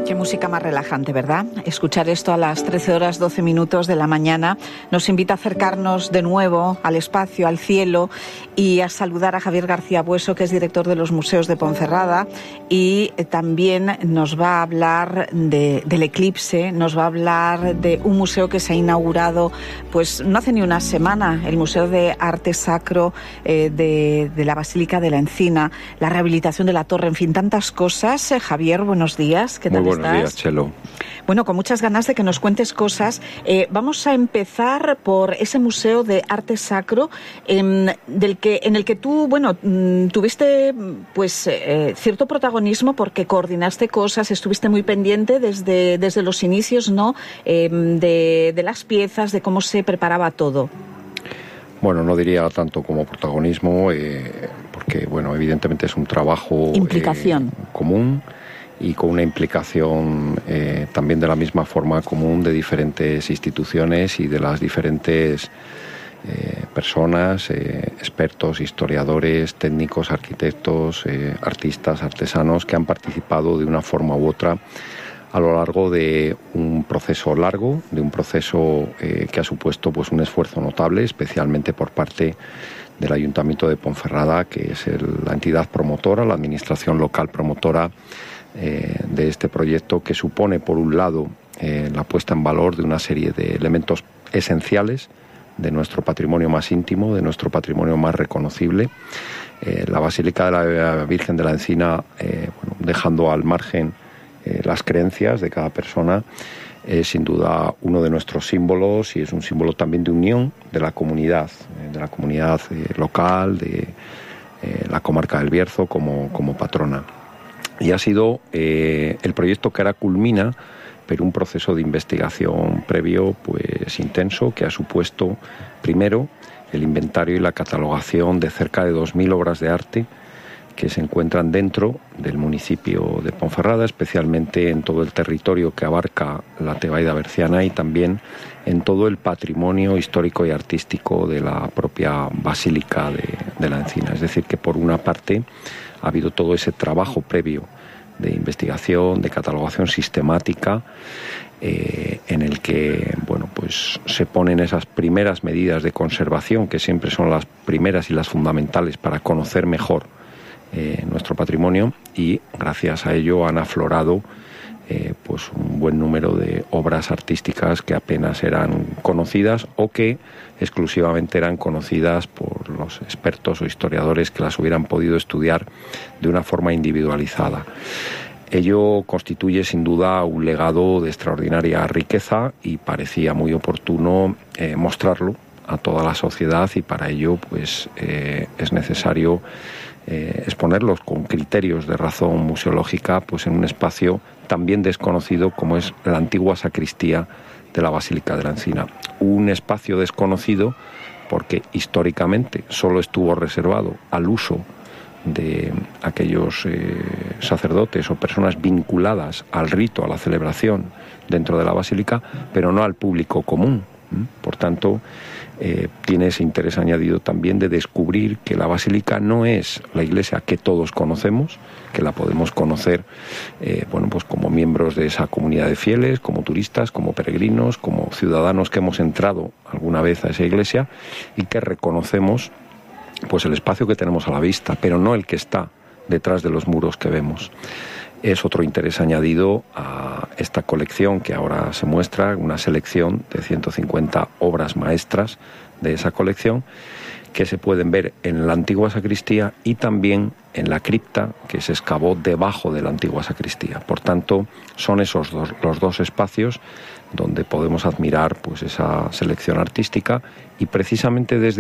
Qué música más relajante, ¿verdad? Escuchar esto a las 13:12 de la mañana nos invita a acercarnos de nuevo al espacio, al cielo, y a saludar a Javier García Bueso, que es director de los museos de Ponferrada, y también nos va a hablar del eclipse, nos va a hablar de un museo que se ha inaugurado pues no hace ni una semana, el Museo de Arte Sacro de la Basílica de la Encina, la rehabilitación de la torre, en fin, tantas cosas. Javier, buenos días. ¿Qué tal estás? Buenos días, Chelo. Bueno, con muchas ganas de que nos cuentes cosas. Vamos a empezar por ese Museo de Arte Sacro, en el que tú, tuviste pues cierto protagonismo porque coordinaste cosas, estuviste muy pendiente desde los inicios, ¿no? De las piezas, de cómo se preparaba todo. Bueno, no diría tanto como protagonismo, porque, evidentemente es un trabajo común y con una implicación también de la misma forma común de diferentes instituciones y de las diferentes personas, expertos, historiadores, técnicos, arquitectos, artistas, artesanos que han participado de una forma u otra a lo largo de un proceso largo, de un proceso que ha supuesto pues un esfuerzo notable, especialmente por parte del Ayuntamiento de Ponferrada, que es la entidad promotora, la administración local promotora de este proyecto, que supone, por un lado, la puesta en valor de una serie de elementos esenciales de nuestro patrimonio más íntimo, de nuestro patrimonio más reconocible. La Basílica de la Virgen de la Encina, dejando al margen las creencias de cada persona, es sin duda uno de nuestros símbolos y es un símbolo también de unión de la comunidad local, de la comarca del Bierzo como patrona. Y ha sido el proyecto que ahora culmina, pero un proceso de investigación previo pues intenso, que ha supuesto primero el inventario y la catalogación de cerca de 2.000 obras de arte que se encuentran dentro del municipio de Ponferrada, especialmente en todo el territorio que abarca la Tebaida berciana y también en todo el patrimonio histórico y artístico de la propia Basílica de la Encina. Es decir, que por una parte ha habido todo ese trabajo previo de investigación, de catalogación sistemática, en el que se ponen esas primeras medidas de conservación, que siempre son las primeras y las fundamentales para conocer mejor nuestro patrimonio, y gracias a ello han aflorado un buen número de obras artísticas que apenas eran conocidas o que exclusivamente eran conocidas por los expertos o historiadores que las hubieran podido estudiar de una forma individualizada. Ello constituye sin duda un legado de extraordinaria riqueza y parecía muy oportuno mostrarlo a toda la sociedad, y para ello es necesario exponerlos con criterios de razón museológica en un espacio también desconocido como es la antigua sacristía de la Basílica de la Encina. Un espacio desconocido porque históricamente solo estuvo reservado al uso de aquellos sacerdotes o personas vinculadas al rito, a la celebración dentro de la basílica, pero no al público común. Por tanto, tiene ese interés añadido también de descubrir que la basílica no es la iglesia que todos conocemos, que la podemos conocer como miembros de esa comunidad de fieles, como turistas, como peregrinos, como ciudadanos que hemos entrado alguna vez a esa iglesia y que reconocemos el espacio que tenemos a la vista, pero no el que está detrás de los muros que vemos. Es otro interés añadido a esta colección que ahora se muestra, una selección de 150 obras maestras de esa colección que se pueden ver en la antigua sacristía y también en la cripta que se excavó debajo de la antigua sacristía. Por tanto, son esos los dos espacios donde podemos admirar esa selección artística, y precisamente desde